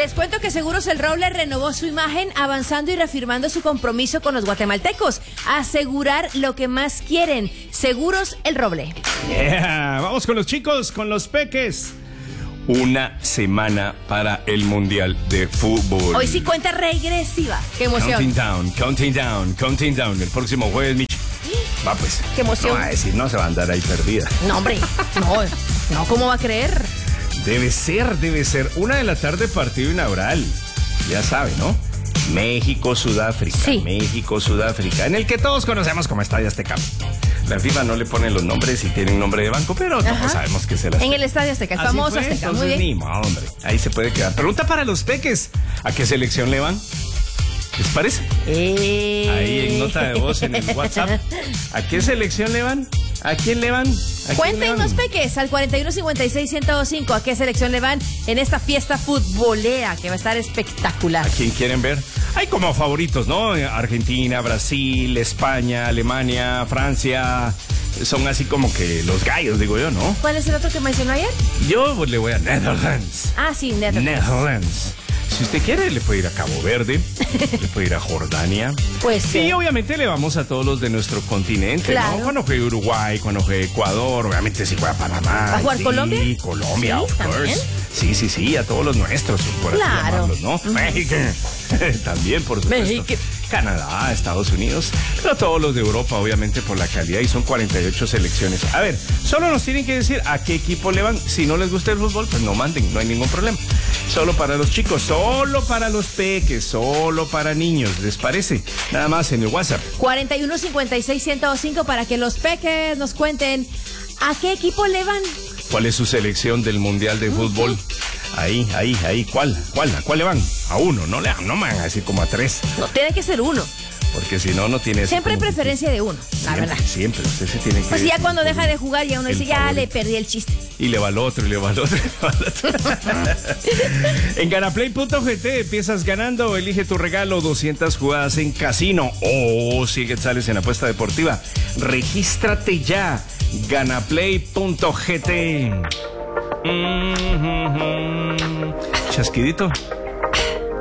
Les cuento que Seguros El Roble renovó su imagen, avanzando y reafirmando su compromiso con los guatemaltecos. Asegurar lo que más quieren. Seguros El Roble. Yeah. Vamos con los chicos, con los peques. Una semana para el Mundial de Fútbol. Hoy sí cuenta regresiva. ¡Qué emoción! Counting down. El próximo jueves, Mich. Va pues. ¡Qué emoción! No va a decir, no se va a andar ahí perdida. No, hombre. No, ¿cómo va a creer? Debe ser. 1:00 p.m, partido inaugural. Ya sabe, ¿no? México-Sudáfrica. Sí. México-Sudáfrica. En el que todos conocemos como Estadio Azteca. La FIFA no le pone los nombres y tiene un nombre de banco, pero todos sabemos que es el Azteca. En el Estadio Azteca, el famoso Azteca. Entonces, muy bien. Ni modo, hombre. Ahí se puede quedar. Pregunta para los peques. ¿A qué selección le van? ¿Les parece? Ahí en nota de voz en el WhatsApp. ¿A qué selección le van? ¿A quién le van? Cuéntenos, peques, al 4156-1025. ¿A qué selección le van en esta fiesta futbolera que va a estar espectacular? ¿A quién quieren ver? Hay como favoritos, ¿no? Argentina, Brasil, España, Alemania, Francia. Son así como que los gallos, digo yo, ¿no? ¿Cuál es el otro que mencionó ayer? Yo pues, le voy a Netherlands. Ah, sí, Netherlands. Si usted quiere, le puede ir a Cabo Verde, le puede ir a Jordania. Pues sí. Y obviamente le vamos a todos los de nuestro continente, claro. ¿no? Cuando juegue Uruguay, cuando juegue Ecuador, obviamente si juega Panamá. ¿Va a jugar Colombia? Sí, Colombia, sí, of ¿también? course. Sí, a todos los nuestros, por así llamarlos, ¿no? México, también, por supuesto. México. Canadá, Estados Unidos, pero todos los de Europa, obviamente, por la calidad, y son 48 selecciones. A ver, solo nos tienen que decir a qué equipo le van. Si no les gusta el fútbol, pues no manden, no hay ningún problema. Solo para los chicos, solo para los peques, solo para niños, ¿les parece? Nada más en el WhatsApp. 4156-1025 para que los peques nos cuenten a qué equipo le van. ¿Cuál es su selección del Mundial de Fútbol? Ahí, ¿cuál? ¿A cuál le van? A uno, no me van a decir como a 3. No, tiene que ser uno. Porque si no, no tiene... Siempre hay preferencia de uno, la verdad. Siempre, usted se tiene que... Pues ya cuando deja de jugar, ya uno dice, ya le perdí el chiste. Y le va al otro, En ganaplay.gt empiezas ganando, elige tu regalo, 200 jugadas en casino o 100 quetzales en apuesta deportiva. Regístrate ya, ganaplay.gt. Chasquidito.